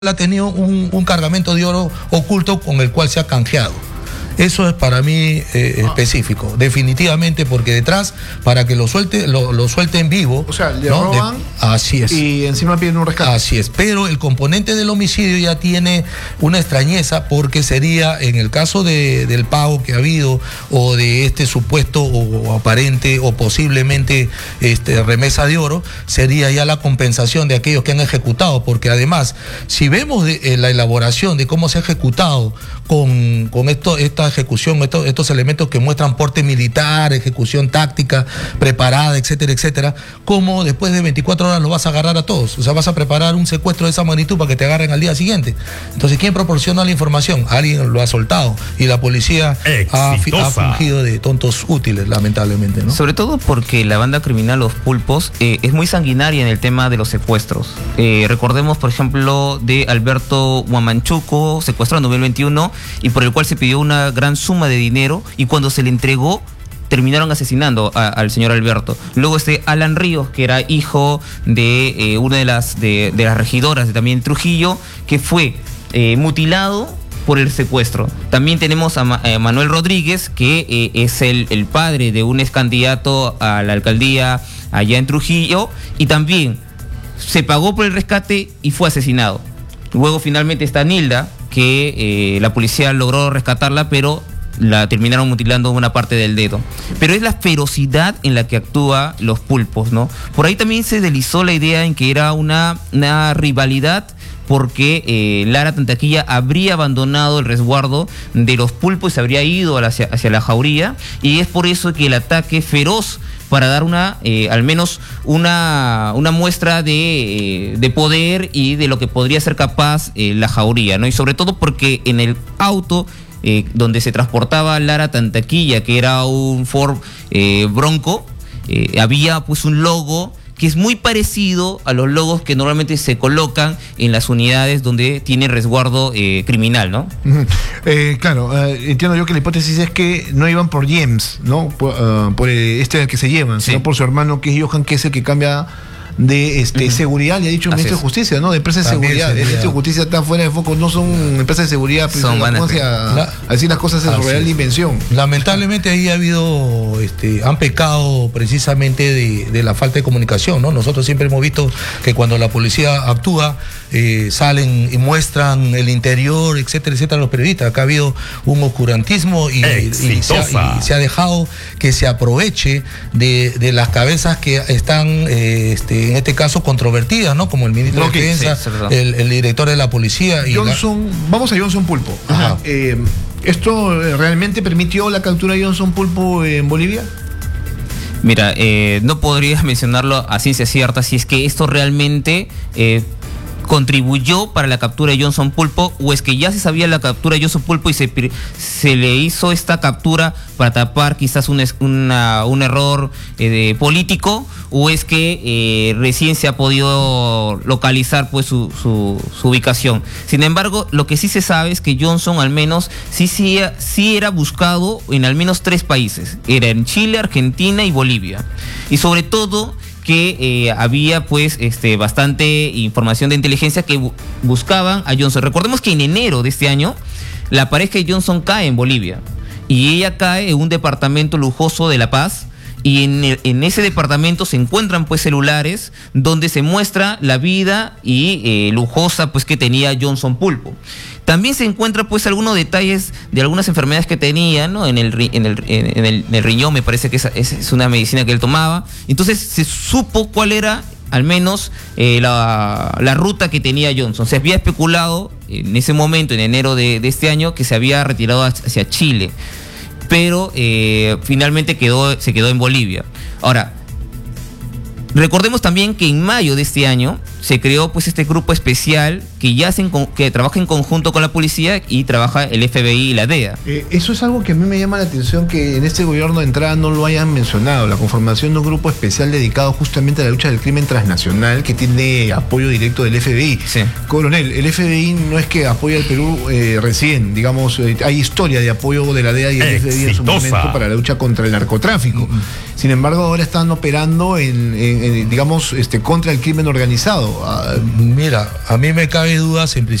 ha tenido un cargamento de oro oculto con el cual se ha canjeado. Eso es para mí específico, definitivamente, porque detrás, para que lo suelten vivo. O sea, le roban. Así es. Y encima piden un rescate. Así es. Pero el componente del homicidio ya tiene una extrañeza, porque sería, en el caso del pago que ha habido, o de este supuesto o aparente o posiblemente remesa de oro, sería ya la compensación de aquellos que han ejecutado, porque además, si vemos la elaboración de cómo se ha ejecutado con esta ejecución, estos elementos que muestran porte militar, ejecución táctica, preparada, etcétera, etcétera, cómo después de 24 horas lo vas a agarrar a todos. O sea, vas a preparar un secuestro de esa magnitud para que te agarren al día siguiente. Entonces, ¿quién proporciona la información? Alguien lo ha soltado y la policía ha fungido de tontos útiles, lamentablemente, ¿no? Sobre todo porque la banda criminal Los Pulpos es muy sanguinaria en el tema de los secuestros. Recordemos, por ejemplo, de Alberto Huamanchuco, secuestrado en 2021, y por el cual se pidió una gran suma de dinero, y cuando se le entregó terminaron asesinando al señor Alberto. Luego Alan Ríos, que era hijo de una de las regidoras de también Trujillo, que fue mutilado por el secuestro. También tenemos a Manuel Rodríguez, que es el padre de un ex candidato a la alcaldía allá en Trujillo, y también se pagó por el rescate y fue asesinado. Luego finalmente está Nilda, que la policía logró rescatarla, pero la terminaron mutilando una parte del dedo. Pero es la ferocidad en la que actúa Los Pulpos, ¿no? Por ahí también se deslizó la idea en que era una rivalidad, porque Lara Tantaquilla habría abandonado el resguardo de Los Pulpos y se habría ido hacia la jauría, y es por eso que el ataque feroz, para dar al menos una muestra de poder y de lo que podría ser capaz la jauría, ¿no? Y sobre todo porque en el auto donde se transportaba Lara Tantaquilla, que era un Ford Bronco, había pues un logo que es muy parecido a los logos que normalmente se colocan en las unidades donde tiene resguardo criminal, ¿no? Claro, entiendo yo que la hipótesis es que no iban por James, ¿no? Por el que se llevan, sí, sino por su hermano, que es Johan, que es el que cambia de seguridad, le ha dicho el ministro de Justicia, ¿no? De empresas de seguridad. El ministro de Justicia está fuera de foco, no son empresas de seguridad, son a decir las cosas en su real dimensión. Lamentablemente ahí ha habido, han pecado precisamente de la falta de comunicación, ¿no? Nosotros siempre hemos visto que cuando la policía actúa, salen y muestran el interior, etcétera, etcétera, los periodistas. Acá ha habido un oscurantismo y se ha dejado que se aproveche de las cabezas que están en este caso controvertidas, ¿no? Como el ministro de Defensa, el director de la policía. Vamos a Johnson Pulpo. ¿Esto realmente permitió la captura de Johnson Pulpo en Bolivia? Mira, no podría mencionarlo a ciencia cierta si es que esto realmente contribuyó para la captura de Johnson Pulpo, o es que ya se sabía la captura de Johnson Pulpo y se le hizo esta captura para tapar quizás un error político, o es que recién se ha podido localizar pues su ubicación. Sin embargo, lo que sí se sabe es que Johnson al menos sí era buscado en al menos 3 países. Era en Chile, Argentina y Bolivia. Y sobre todo que había pues bastante información de inteligencia que buscaban a Johnson. Recordemos que en enero de este año la pareja de Johnson cae en Bolivia, y ella cae en un departamento lujoso de La Paz, y en ese departamento se encuentran pues celulares donde se muestra la vida y lujosa pues que tenía Johnson Pulpo. También se encuentra pues algunos detalles de algunas enfermedades que tenía, ¿no? En el riñón, me parece que es una medicina que él tomaba. Entonces se supo cuál era al menos la ruta que tenía Johnson. Se había especulado en ese momento, en enero de este año, que se había retirado hacia Chile, pero finalmente se quedó en Bolivia. Ahora, recordemos también que en mayo de este año se creó pues este grupo especial que trabaja en conjunto con la policía, y trabaja el FBI y la DEA. Eso es algo que a mí me llama la atención, que en este gobierno de entrada no lo hayan mencionado, la conformación de un grupo especial dedicado justamente a la lucha del crimen transnacional, que tiene apoyo directo del FBI. Sí. Coronel, el FBI no es que apoya al Perú recién, digamos, hay historia de apoyo de la DEA y el FBI en su momento para la lucha contra el narcotráfico. Sin embargo, ahora están operando digamos, contra el crimen organizado. Mira, a mí me cabe dudas en